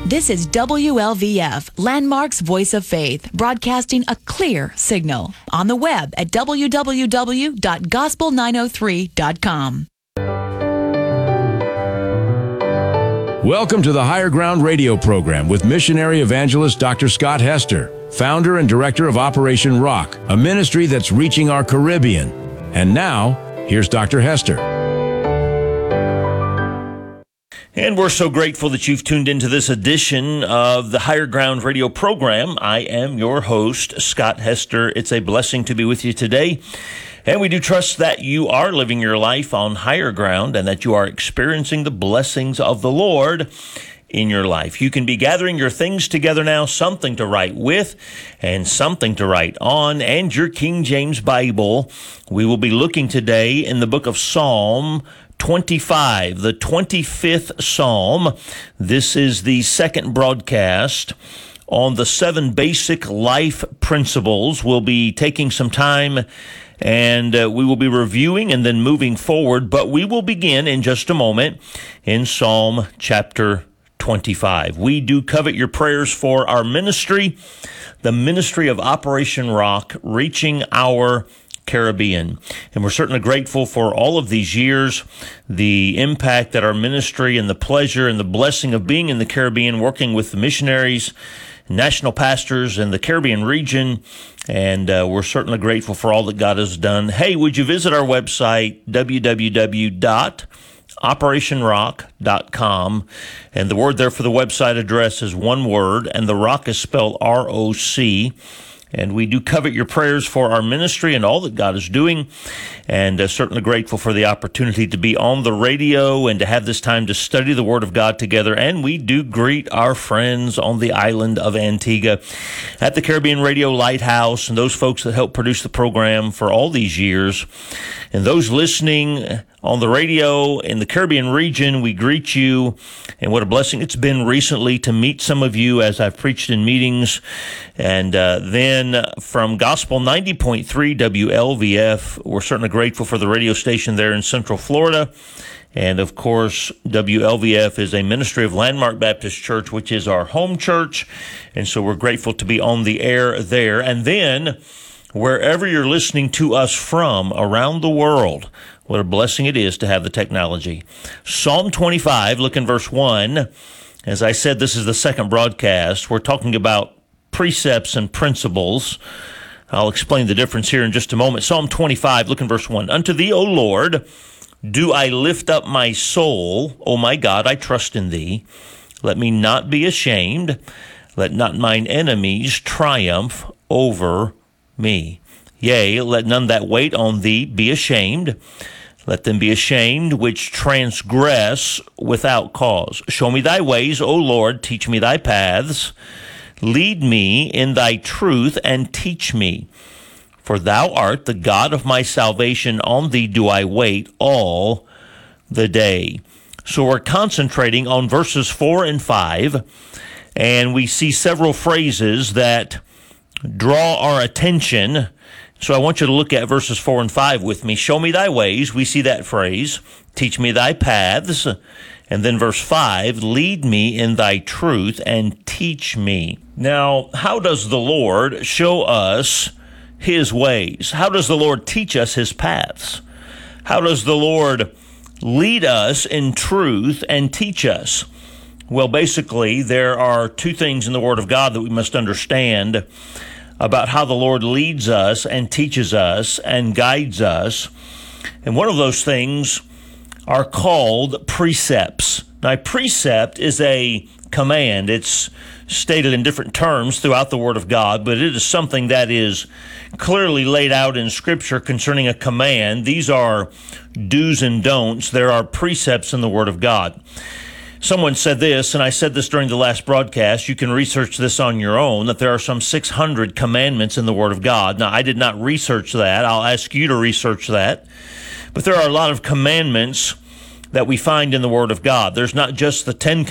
This is WLVF, Landmark's Voice of Faith, broadcasting a clear signal. On the web at www.gospel903.com. Welcome to the Higher Ground radio program with missionary evangelist Dr. Scott Hester, founder and director of Operation Rock, a ministry that's reaching our Caribbean. And now, here's Dr. Hester. And we're so grateful that you've tuned into this edition of the Higher Ground radio program. I am your host, Scott Hester. It's a blessing to be with you today. And we do trust that you are living your life on higher ground and that you are experiencing the blessings of the Lord in your life. You can be gathering your things together now, something to write with and something to write on, and your King James Bible. We will be looking today in the book of Psalm 25, the 25th Psalm. This is the second broadcast on the 7 basic life principles. We'll be taking some time and we will be reviewing and then moving forward, but we will begin in just a moment in Psalm chapter 25. We do covet your prayers for our ministry, the ministry of Operation Rock, reaching our Caribbean. And we're certainly grateful for all of these years, the impact that our ministry and the pleasure and the blessing of being in the Caribbean, working with the missionaries, national pastors in the Caribbean region. And we're certainly grateful for all that God has done. Hey, would you visit our website, www.operationrock.com. And the word there for the website address is one word, and the rock is spelled R-O-C. And we do covet your prayers for our ministry and all that God is doing, and certainly grateful for the opportunity to be on the radio and to have this time to study the Word of God together. And we do greet our friends on the island of Antigua at the Caribbean Radio Lighthouse and those folks that helped produce the program for all these years. And those listening on the radio in the Caribbean region, we greet you, and what a blessing it's been recently to meet some of you as I've preached in meetings. And then from Gospel 90.3 WLVF, we're certainly grateful for the radio station there in Central Florida. And of course, WLVF is a ministry of Landmark Baptist Church, which is our home church. And so we're grateful to be on the air there. And then wherever you're listening to us from around the world, what a blessing it is to have the technology. Psalm 25, look in verse 1. As I said, this is the second broadcast. We're talking about precepts and principles. I'll explain the difference here in just a moment. Psalm 25, look in verse 1. Unto thee, O Lord, do I lift up my soul. O my God, I trust in thee. Let me not be ashamed. Let not mine enemies triumph over me. Yea, let none that wait on thee be ashamed. Let them be ashamed which transgress without cause. Show me thy ways, O Lord, teach me thy paths. Lead me in thy truth and teach me. For thou art the God of my salvation. On thee do I wait all the day. So we're concentrating on verses 4 and 5, and we see several phrases that draw our attention. So I want you to look at verses 4 and 5 with me. Show me thy ways. We see that phrase. Teach me thy paths. And then verse 5, lead me in thy truth and teach me. Now, how does the Lord show us his ways? How does the Lord teach us his paths? How does the Lord lead us in truth and teach us? Well, basically, there are two things in the Word of God that we must understand about how the Lord leads us and teaches us and guides us. And one of those things are called precepts. Now, a precept is a command. It's stated in different terms throughout the Word of God, but it is something that is clearly laid out in Scripture concerning a command. These are do's and don'ts. There are precepts in the Word of God. Someone said this, and I said this during the last broadcast, you can research this on your own, that there are some 600 commandments in the Word of God. Now, I did not research that. I'll ask you to research that. But there are a lot of commandments that we find in the Word of God. There's not just the 10